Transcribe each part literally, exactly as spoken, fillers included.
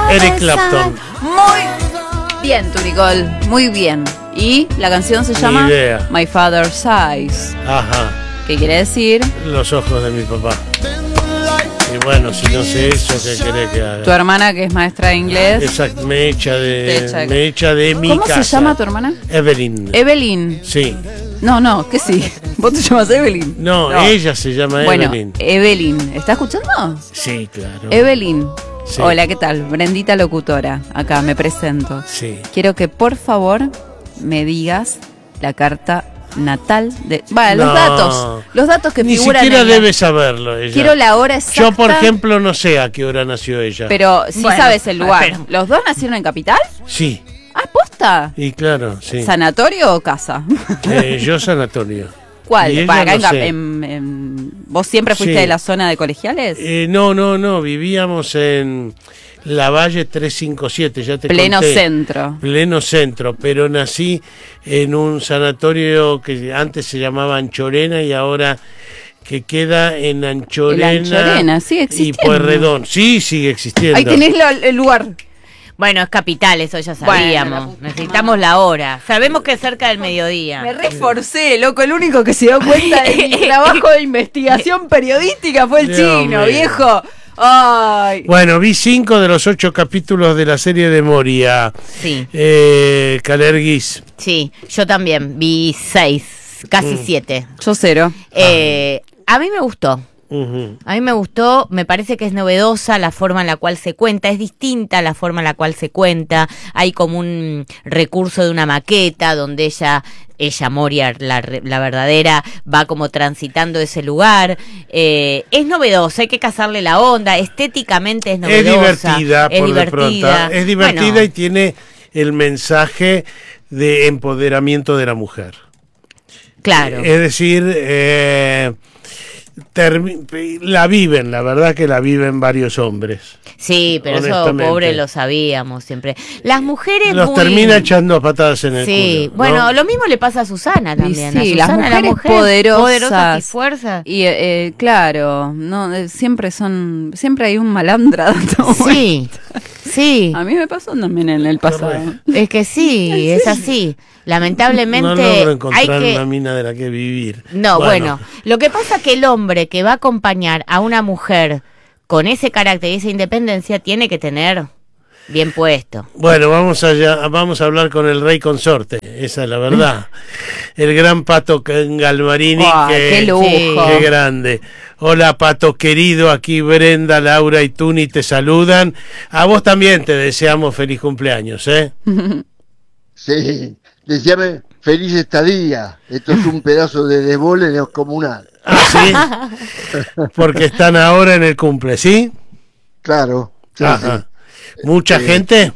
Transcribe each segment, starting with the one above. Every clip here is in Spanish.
Eric Clapton. Muy bien, tu Nicole, muy bien. Y la canción se llama idea. My Father's Eyes. Ajá. ¿Qué quiere decir? Los ojos de mi papá. Y bueno, si no sé eso, ¿qué querés que haga? Tu hermana, que es maestra de inglés. Exacto, me echa de, Te echa de- me echa de mi ¿Cómo casa. se llama tu hermana? Evelyn. Evelyn. Sí. No, no, que sí. ¿Vos te llamas Evelyn? No, ella se llama Bueno, Evelyn. Evelyn. ¿Está escuchando? Sí, claro. Evelyn. Sí. Hola, ¿qué tal? Brendita locutora. Acá me presento. Sí. Quiero que por favor me digas la carta natal de... Va, los No. datos. Los datos que Ni figuran siquiera en la- debe saberlo ella. Quiero la hora exacta. Yo, por ejemplo, no sé a qué hora nació ella. Pero sí Bueno, sabes el lugar. espera. ¿Los dos nacieron en Capital? Sí, Ah, ¿posta? y claro, sí. ¿Sanatorio o casa? Eh, yo sanatorio. Y ¿Cuál? ella Para acá no en, sé. en- en- ¿Vos siempre fuiste Sí. de la zona de colegiales? Eh, no, no, no, vivíamos en La Valle trescientos cincuenta y siete, ya te Pleno conté. centro. Pleno centro, pero nací en un sanatorio que antes se llamaba Anchorena y ahora que queda en Anchorena, El Anchorena, sigue y existiendo. Pueyrredón. Sí, sigue existiendo. Ahí tenés lo- el lugar. Bueno, es Capital, eso ya Bueno, sabíamos. la puta Necesitamos la hora. Sabemos que es cerca del mediodía. Me reforcé, loco. El único que se dio cuenta de mi trabajo de investigación periodística fue el Dios chino, mío. viejo. Ay. Bueno, vi cinco de los ocho capítulos de la serie de Moria. Sí, Eh, Calerguis. sí. Yo también vi seis, casi Mm. siete. Yo cero. Eh, a mí me gustó. Ujú. A mí me gustó, me parece que es novedosa la forma en la cual se cuenta, es distinta la forma en la cual se cuenta, hay como un recurso de una maqueta donde ella, ella Moria, la, re- la verdadera, va como transitando ese lugar, eh, es novedosa, hay que cazarle la onda, estéticamente es Es novedosa, divertida, es por de divertida, pronto. Es divertida Bueno, y tiene el mensaje de empoderamiento de la mujer. claro. Es decir, eh, termi- la viven, la verdad que la viven varios hombres. Sí, pero eso honestamente. pobre lo sabíamos siempre. Las mujeres Los muy- termina echando a patadas en el Sí, culo. bueno, ¿no? lo mismo le pasa a Susana Y también. sí, a las Susana, mujeres mujer poderosas. poderosas y fuerza. Y eh, eh, claro, no, eh, siempre son, siempre hay un malandra dando Sí, sí. A mí me pasó también en el pasado. Es que sí, es así. Lamentablemente no logro hay encontrar que... una mina de la que vivir. No, bueno. lo que pasa es que el hombre que va a acompañar a una mujer con ese carácter y esa independencia tiene que tener bien puesto. Bueno, vamos allá, vamos a hablar con el rey consorte, esa es la verdad. El gran Pato Galmarini, Buah, que qué lujo. qué grande. Hola Pato querido, aquí Brenda, Laura y Tuni te saludan. A vos también te deseamos feliz cumpleaños, ¿eh? Sí, decíame feliz estadía. Esto es un pedazo de desbole descomunal. ¿Ah, sí? Porque están ahora en el cumple, ¿sí? Claro. Sí, Ajá. sí. ¿Mucha Eh, gente?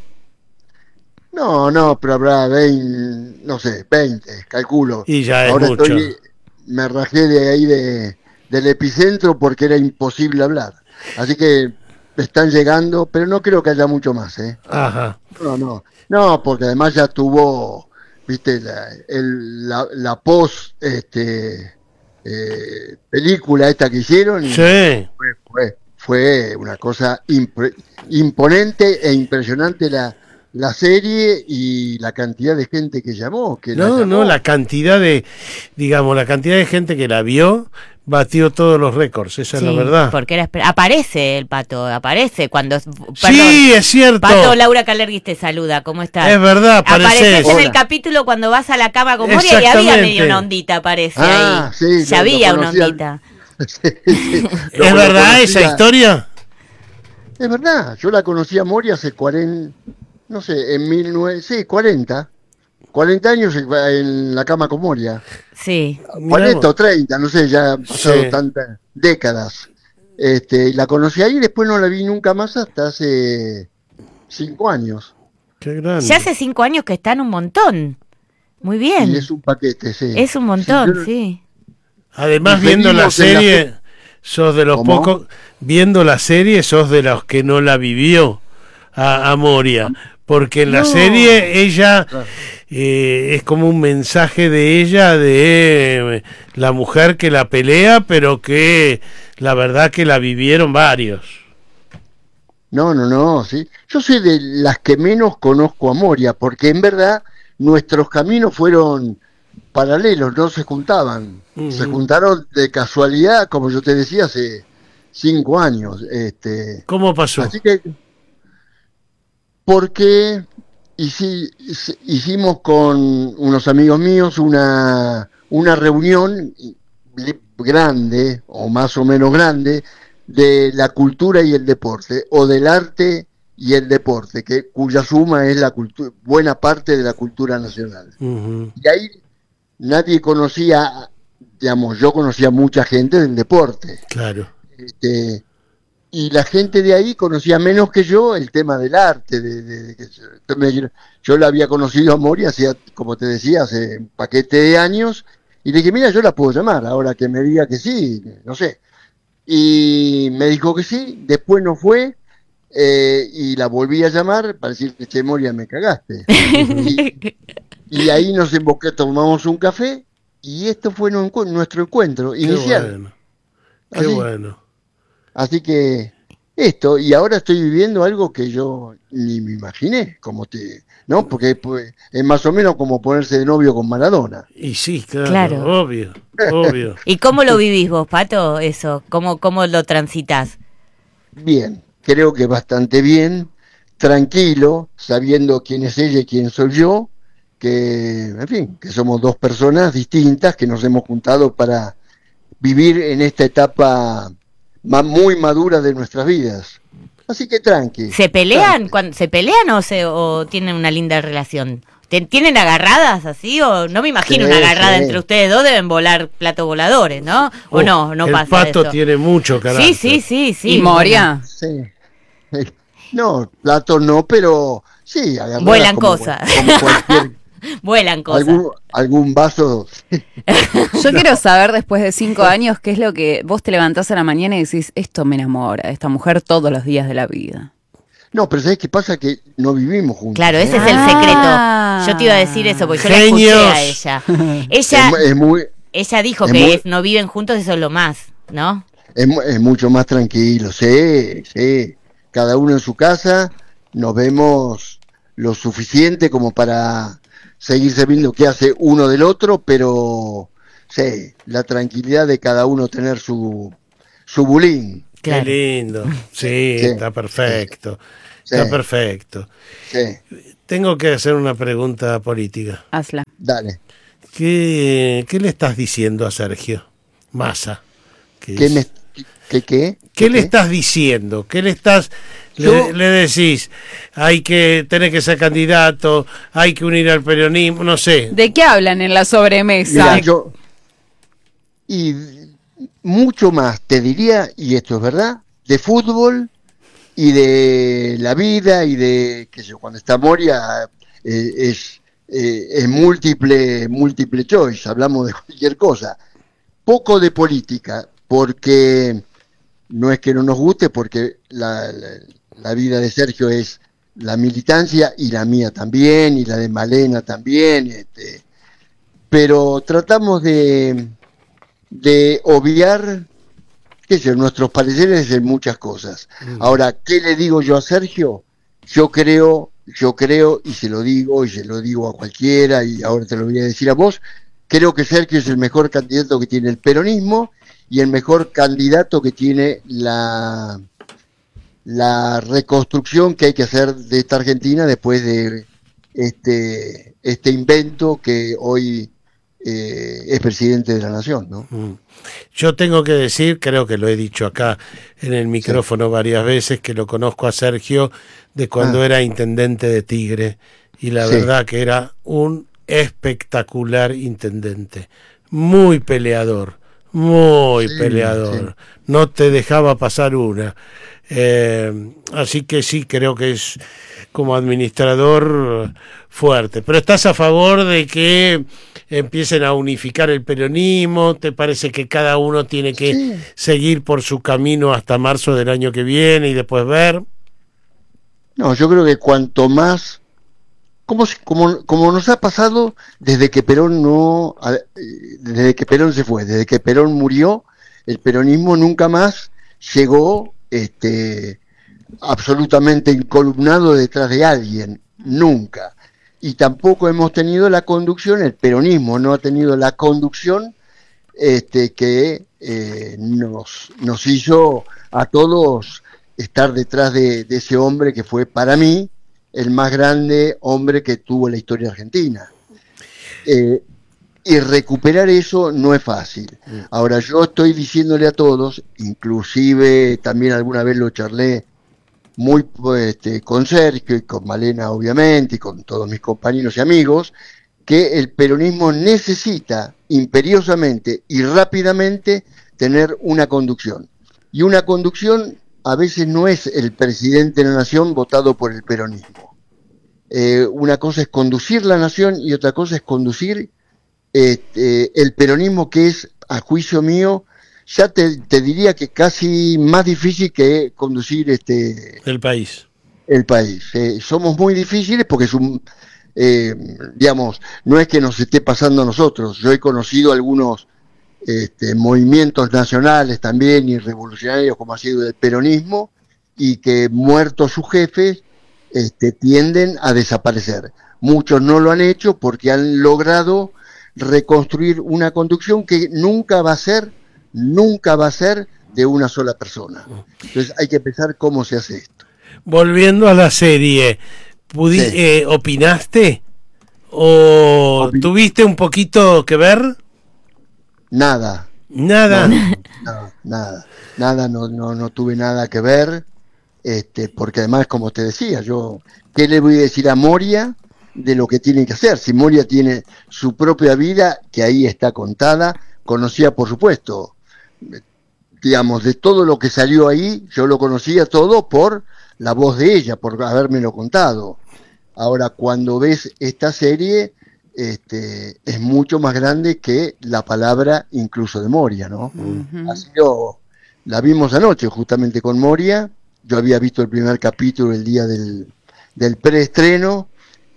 No, no, pero habrá veinte, no sé, veinte, calculo. Y ya es Ahora mucho. estoy, me rajé de ahí de, del epicentro porque era imposible hablar. Así que están llegando, pero no creo que haya mucho más, ¿eh? Ajá. No, no, no, porque además ya tuvo, viste, la, el, la, la post, este, eh, película esta que hicieron. y Sí. Fue, fue, fue una cosa impre- imponente e impresionante la, la serie y la cantidad de gente que llamó. Que la No, llamó. no, la cantidad de, digamos, la cantidad de gente que la vio batió todos los récords, esa Sí, es la verdad. porque era esper- aparece el Pato, aparece cuando... Perdón, Sí, es cierto. Pato, Laura Calerguis te saluda, ¿cómo estás? Es verdad, Apareces apareces. en el Hola. capítulo cuando vas a la cama con Moria y había Exactamente. medio una ondita, parece Ah, ahí. sí, ya lo- lo había una conocía. ondita. Sí, sí. Lo- ¿Es lo verdad conocía- esa historia? Es verdad, yo la conocí a Moria hace cuarenta, no sé, en mil novecientos, sí, cuarenta. cuarenta años en la cama con Moria. Sí. cuarenta o treinta, no sé, ya han pasado Sí. tantas décadas. Este, y la conocí ahí y después no la vi nunca más hasta hace cinco años. Qué grande. Ya hace cinco años que están un montón. Muy bien. Y es un paquete, sí. Es un montón, Sí, yo- sí. Además, Nos viendo la venimos en la serie, fe- sos de los ¿Cómo? pocos, viendo la serie, sos de los que no la vivió a, a Moria. Porque en la No. serie ella Claro. eh, es como un mensaje de ella, de eh, la mujer que la pelea, pero que la verdad que la vivieron varios. No, no, no, sí. Yo soy de las que menos conozco a Moria, porque en verdad nuestros caminos fueron paralelos, no se juntaban. Uh-huh. Se juntaron de casualidad, como yo te decía, hace cinco años. Este, ¿Cómo pasó? Así que, porque hici, hicimos con unos amigos míos una, una reunión grande, o más o menos grande, de la cultura y el deporte, o del arte y el deporte, que cuya suma es la cultura, buena parte de la cultura nacional. Uh-huh. Y ahí nadie conocía, digamos, yo conocía mucha gente del deporte. Claro. Este, y la gente de ahí conocía menos que yo el tema del arte. De, de, de, de, yo, yo la había conocido a Moria hacía, como te decía, hace un paquete de años, y le dije, mira, yo la puedo llamar, ahora que me diga que sí, no sé. Y me dijo que sí, después no fue, eh, y la volví a llamar para decirle, che, Moria, me cagaste. y, y ahí nos embocé, tomamos un café, y esto fue nuestro encuentro Qué inicial. Bueno. Qué así, bueno. Así que esto, y ahora estoy viviendo algo que yo ni me imaginé, como te, ¿no? Porque pues, es más o menos como ponerse de novio con Maradona. Y sí, claro, Claro. obvio, obvio. ¿Y cómo lo vivís vos, Pato, eso? ¿Cómo, cómo lo transitas? Bien, creo que bastante bien, tranquilo, sabiendo quién es ella y quién soy yo, que, en fin, que somos dos personas distintas que nos hemos juntado para vivir en esta etapa muy madura de nuestras vidas. Así que tranqui. ¿Se pelean? tranqui. Cuando, ¿Se pelean o, se, o tienen una linda relación? ¿Tienen agarradas así? O no me imagino Sí, una agarrada sí. entre ustedes dos, deben volar platos voladores, ¿no? ¿O Oh, no? No el pasa Pato eso. tiene mucho carácter. Sí, sí, sí, sí. ¿Y Moria? Sí. No, platos no, pero sí, agarradas Vuelan como, cosas. como cualquier, Vuelan cosas. algún, algún vaso. Yo quiero saber después de cinco años qué es lo que vos te levantás a la mañana y decís, esto me enamora, esta mujer todos los días de la vida. No, pero ¿sabés qué pasa? Que no vivimos juntos. Claro, ese ¿eh? es el Ah. secreto. Yo te iba a decir eso, porque yo Genios. la escuché a ella. Ella, Es, es muy, ella dijo es que muy- es- no viven juntos, eso es lo más, ¿no? es, mu- es mucho más tranquilo, sí, sí. Cada uno en su casa, nos vemos lo suficiente como para seguir sabiendo qué hace uno del otro, pero sí, la tranquilidad de cada uno tener su, su bulín. Claro. Qué lindo. Sí, Sí. está perfecto. Sí. Está perfecto. Sí, Tengo que hacer una pregunta política. Hazla. dale. ¿Qué, qué le estás diciendo a Sergio Massa? ¿Qué, ¿Qué es? me, qué, qué? ¿Qué le ¿Qué? estás diciendo? ¿Qué le estás Yo- le, le decís? Hay que tener que ser candidato, hay que unir al peronismo, no sé. ¿De qué hablan en la sobremesa? Mira, yo y mucho más te diría, y esto es verdad, de fútbol y de la vida y de que yo cuando está Moria eh, es eh, es múltiple múltiple choice, hablamos de cualquier cosa. Poco de política, porque no es que no nos guste, porque la, la, la vida de Sergio es la militancia y la mía también y la de Malena también, este, pero tratamos de de obviar, qué sé yo, nuestros pareceres en muchas cosas. Mm. Ahora, ¿qué le digo yo a Sergio? Yo creo, yo creo, y se lo digo, y se lo digo a cualquiera, y ahora te lo voy a decir a vos, creo que Sergio es el mejor candidato que tiene el peronismo, y el mejor candidato que tiene la, la reconstrucción que hay que hacer de esta Argentina después de este, este invento que hoy eh, es presidente de la nación, ¿no? Mm. Yo tengo que decir, creo que lo he dicho acá en el micrófono varias veces, que lo conozco a Sergio de cuando Ah. era intendente de Tigre, y la Sí. verdad que era un espectacular intendente, muy peleador, muy Sí, peleador, no te dejaba pasar una. Eh, así que sí, creo que es como administrador fuerte. Pero ¿estás a favor de que empiecen a unificar el peronismo? ¿Te parece que cada uno tiene que Sí. seguir por su camino hasta marzo del año que viene y después ver? No, yo creo que cuanto más, como, si- como, como nos ha pasado desde que Perón no, a- eh, desde que Perón se fue, desde que Perón murió, el peronismo nunca más llegó, este, absolutamente encolumnado detrás de alguien, nunca. Y tampoco hemos tenido la conducción, el peronismo no ha tenido la conducción este, que eh, nos, nos hizo a todos estar detrás de, de ese hombre que fue para mí el más grande hombre que tuvo la historia argentina. Eh, y recuperar eso no es fácil. Ahora, yo estoy diciéndole a todos, inclusive también alguna vez lo charlé muy este, con Sergio y con Malena obviamente y con todos mis compañeros y amigos, que el peronismo necesita imperiosamente y rápidamente tener una conducción. Y una conducción a veces no es el presidente de la nación votado por el peronismo. Eh, una cosa es conducir la nación y otra cosa es conducir este, el peronismo, que es, a juicio mío, ya te, te diría que casi más difícil que conducir este el país. El país. Eh, somos muy difíciles porque es un, eh, digamos, no es que nos esté pasando a nosotros. Yo he conocido algunos este, movimientos nacionales también y revolucionarios, como ha sido el peronismo, y que muertos sus jefes este, tienden a desaparecer. Muchos no lo han hecho porque han logrado reconstruir una conducción que nunca va a ser nunca va a ser de una sola persona. Entonces hay que pensar cómo se hace esto. Volviendo a la serie, ¿pudi- Sí. eh, ¿opinaste? ¿O Opin- tuviste un poquito que ver? Nada, Nada. nada, nada, nada, no, no, no tuve nada que ver, este, porque además, como te decía, yo, ¿qué le voy a decir a Moria de lo que tiene que hacer? Si Moria tiene su propia vida, que ahí está contada, conocía, por supuesto, digamos, de todo lo que salió ahí, yo lo conocía todo por la voz de ella, por habérmelo contado. Ahora, cuando ves esta serie, este, es mucho más grande que la palabra incluso de Moria, ¿no? Ujú. Ha sido, la vimos anoche justamente con Moria, yo había visto el primer capítulo el día del, del preestreno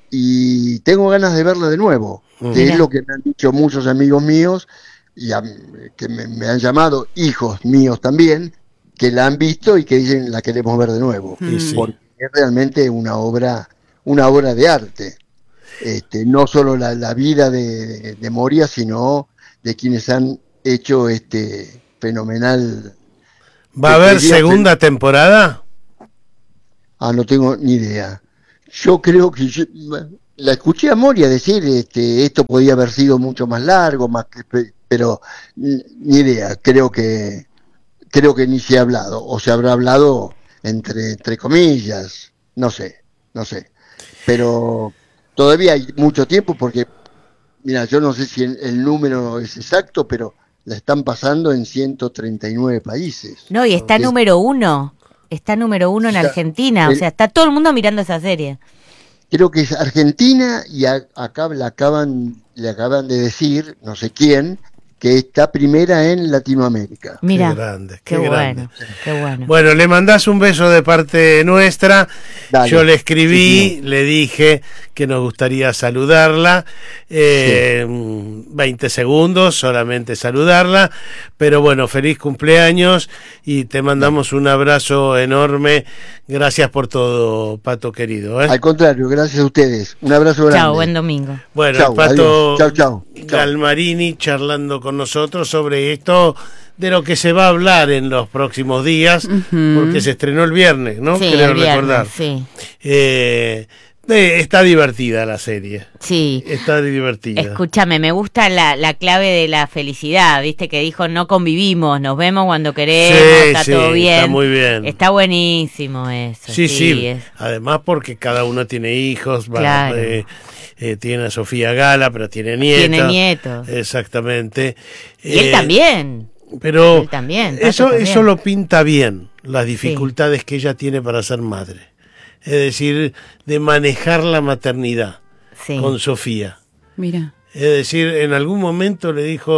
y tengo ganas de verla de nuevo, Mm. que Mirá. es lo que me han dicho muchos amigos míos y a- que me, me han llamado hijos míos también, que la han visto y que dicen la queremos ver de nuevo, Y sí. porque es realmente una obra, una obra de arte. Este, no solo la, la vida de, de Moria, sino de quienes han hecho este fenomenal. ¿Va a haber Quería- segunda temporada? Ah, no tengo ni idea. Yo creo que yo- la escuché a Moria decir, este, esto podía haber sido mucho más largo, más que, pe- pero ni ni idea. Creo que creo que ni se ha hablado, o se habrá hablado entre entre comillas, no sé, no sé. Pero todavía hay mucho tiempo porque, mira, yo no sé si el, el número es exacto, pero la están pasando en ciento treinta y nueve países. No, y está Es- número uno. Está número uno en Ya. Argentina. O El- sea, está todo el mundo mirando esa serie. Creo que es Argentina y a- acá le acaban, le acaban de decir, no sé quién, que está primera en Latinoamérica. Mira. Qué grande, Qué, qué bueno. grande. Qué bueno. Bueno, le mandás un beso de parte nuestra. Dale. Yo le escribí, Sí, le dije que nos gustaría saludarla. Eh, veinte segundos, solamente saludarla. Pero bueno, feliz cumpleaños y te mandamos un abrazo enorme. Gracias por todo, Pato querido. ¿eh? Al contrario, gracias a ustedes. Un abrazo grande. Chao, buen domingo. Bueno, Chau, el Pato adiós. Chau, chau. Chau. Galmarini charlando con nosotros sobre esto de lo que se va a hablar en los próximos días, Ujú. porque se estrenó el viernes, ¿no? Sí, Creo el viernes, recordar. sí. Eh, eh, está divertida la serie. Sí. Está divertida. Escúchame, me gusta la, la clave de la felicidad, viste que dijo no convivimos, nos vemos cuando queremos, Sí, está sí, todo bien. está muy bien. Está buenísimo eso. Sí, sí. es- Además porque cada uno tiene hijos, va, Claro. eh, eh, tiene a Sofía Gala, pero tiene nietos. Tiene nietos. Exactamente. Y él Eh, también. Pero Él también, Pato eso, también. eso lo pinta bien, las dificultades que ella tiene para ser madre. Es decir, de manejar la maternidad Sí. con Sofía. Mira. Es decir, en algún momento le dijo,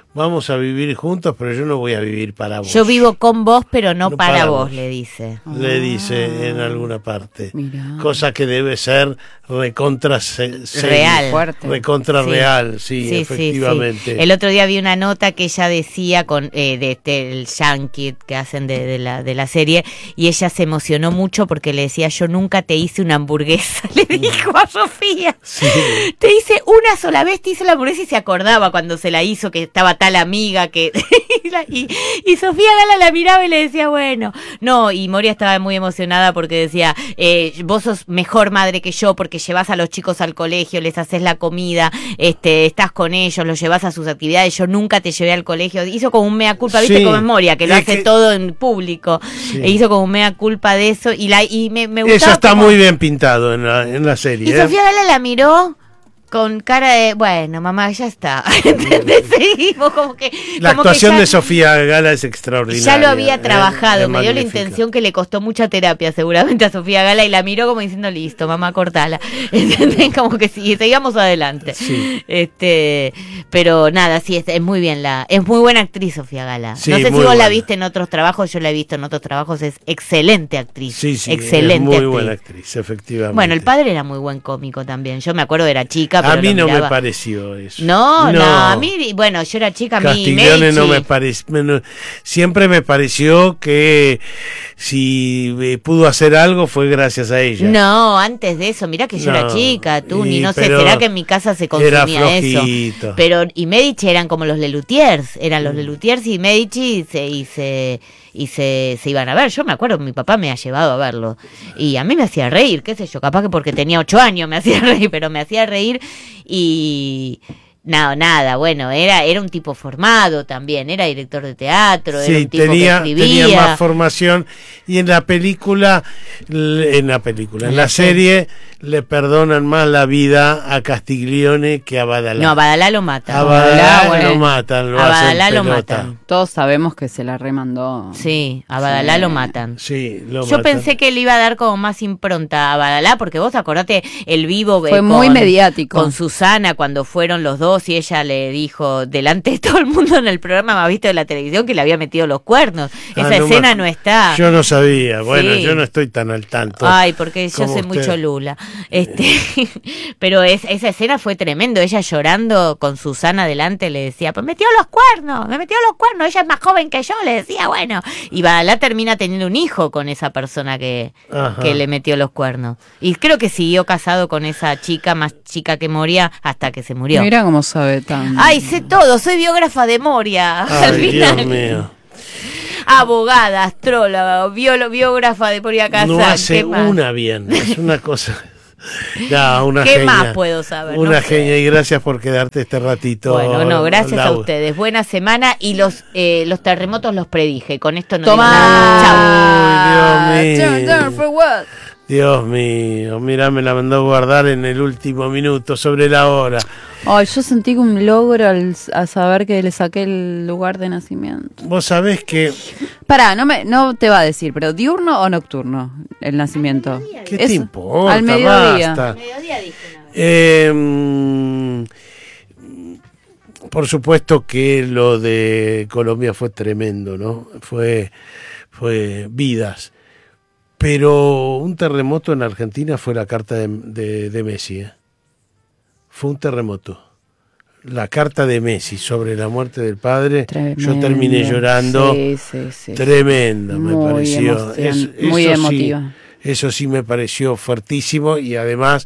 vamos a vivir juntos, pero yo no voy a vivir para vos. Yo vivo con vos, pero no, No para, para vos, vos. le dice. Le dice en alguna parte. Mirá. Cosa que debe ser recontra se- seria, Real. Fuerte. recontra Sí. real, sí, Sí, sí, efectivamente. sí. El otro día vi una nota que ella decía con eh, de este el Yankee que hacen de, de la de la serie, y ella se emocionó mucho porque le decía: yo nunca te hice una hamburguesa, le dijo a Sofía. Sí. Te hice una sola vez, te hice la hamburguesa, y se acordaba cuando se la hizo que estaba tal amiga que y, y Sofía Gala la miraba y le decía: bueno, no, y Moria estaba muy emocionada porque decía: eh, vos sos mejor madre que yo porque llevas a los chicos al colegio, les haces la comida, este, estás con ellos, los llevas a sus actividades, yo nunca te llevé al colegio. Hizo como un mea culpa, viste, Sí. como es Moria, que lo Es hace que- todo en público. Sí. E hizo como un mea culpa de eso, y la y me, me Eso gustaba está como- muy bien pintado en la, en la serie. y ¿eh? Sofía Gala la miró con cara de, bueno, mamá, ya está. ¿Entendés? Seguimos como que... La como que actuación ya- de Sofía Gala es extraordinaria. ya lo había ¿eh? trabajado, Es me dio la magnífica. intención que le costó mucha terapia seguramente a Sofía Gala, y la miró como diciendo: listo, mamá, cortala. ¿Entendés? Como que sí, seguíamos adelante. Sí. Este, pero nada, sí, es, es muy bien la, es muy buena actriz Sofía Gala. Sí, no sé si muy vos la buena. viste en otros trabajos, yo la he visto en otros trabajos, es excelente actriz. Sí, sí, excelente es muy actriz. buena actriz, efectivamente. Bueno, el padre era muy buen cómico también. Yo me acuerdo, era chica, pero A mí lo no me miraba. pareció eso. No, no, a mí, bueno, yo era chica, a mí Castiglione no Medici. me pareció, siempre me pareció que si eh, pudo hacer algo fue gracias a ella. No, antes de eso, mirá que yo No, era chica, tú, y- ni no sé, pero será que en mi casa se era consumía eso. flojito. Pero, y Medici eran como los Lelutiers, eran Mm. los Lelutiers y Medici y se, y se, y se, se iban a ver. Yo me acuerdo, mi papá me ha llevado a verlo. Y a mí me hacía reír, qué sé yo, capaz que porque tenía ocho años me hacía reír, pero me hacía reír y... No, nada, bueno, era era un tipo formado también, era director de teatro, era Sí, un tipo tenía, que tenía escribía. más formación y en la película, l- en la película, en En la la serie le perdonan más la vida a Castiglione que a Badalá. No, a Badalá lo matan. A Badalá bueno. lo matan, lo A hacen Badalá lo pelota. matan. Todos sabemos que se la remandó. Sí, a Badalá Sí. lo matan. Sí, lo Yo matan. pensé que le iba a dar como más impronta a Badalá, porque vos acordate el vivo eh, Fue muy con- mediático. con Susana cuando fueron los dos y ella le dijo delante de todo el mundo en el programa más visto de la televisión que le había metido los cuernos. Ah, Esa no me escena ac- no está. Yo no sabía, bueno, Sí. yo no estoy tan al tanto. Ay, porque yo como soy usted. mucho Lula. Este, pero es, esa escena fue tremendo. Ella llorando con Susana delante le decía: pues metió los cuernos, me metió los cuernos. Ella es más joven que yo, le decía, bueno. Y Badalá termina teniendo un hijo con esa persona que, Ajá. que le metió los cuernos. Y creo que siguió casado con esa chica, más chica que Moria, hasta que se murió. Mira cómo sabe tan. Ay, sé todo, soy biógrafa de Moria. Al Ay, final. Dios mío. Abogada, astróloga, biolo- biógrafa de Moria Kazan. No hace ¿qué más? una bien, es una cosa. Ya, una ¿Qué genia. más puedo saber? No Una sé. genia y gracias por quedarte este ratito. Bueno, no, gracias a Lau. ustedes. Buena semana y los eh, los terremotos los predije. Con esto no Toma. digo nada. Ay, Dios Turn, mío. turn for what? Dios mío, mira, me la mandó a guardar en el último minuto, sobre la hora. Ay, yo sentí un logro al, a saber que le saqué el lugar de nacimiento. Vos sabés que... Pará, no me, no te va a decir, pero ¿diurno o nocturno el nacimiento? ¿Qué Es te importa? Al mediodía. Basta. Mediodía dije una vez. Eh, mm, por supuesto que lo de Colombia fue tremendo, ¿no? Fue, fue vidas. Pero un terremoto en Argentina fue la carta de, de, de Messi, ¿eh? Fue un terremoto. La carta de Messi sobre la muerte del padre, Tremendo. yo terminé llorando. Sí, sí, sí. Tremenda me Muy pareció. emocion- Es- muy eso emotiva. Sí, eso sí me pareció fuertísimo y además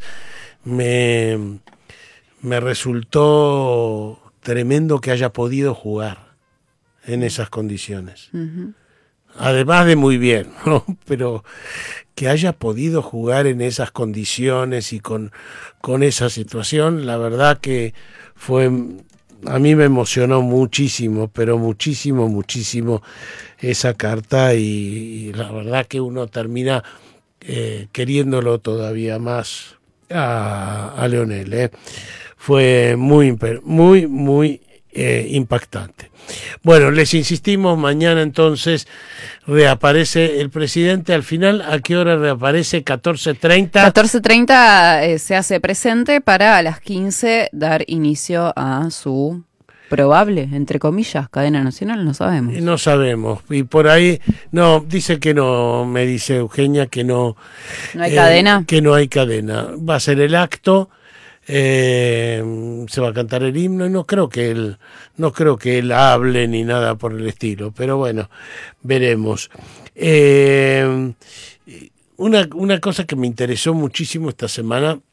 me, me resultó tremendo que haya podido jugar en esas condiciones. Ujú. Además de muy bien, ¿no? Pero que haya podido jugar en esas condiciones y con, con esa situación, la verdad que fue, a mí me emocionó muchísimo, pero muchísimo, muchísimo esa carta y, y la verdad que uno termina eh, queriéndolo todavía más a, a Leonel, ¿eh? Fue muy, imper- muy, muy eh, impactante. Bueno, les insistimos, mañana entonces reaparece el presidente. Al final, ¿a qué hora reaparece? catorce treinta. catorce treinta eh, se hace presente para a las quince dar inicio a su probable, entre comillas, cadena nacional, no sabemos. No sabemos. Y por ahí, no, dice que no, me dice Eugenia que no. ¿No hay eh, cadena? Que no hay cadena. Va a ser el acto, eh, se va a cantar el himno y no creo que él, no creo que él hable ni nada por el estilo. Pero bueno, veremos. Eh, una, una cosa que me interesó muchísimo esta semana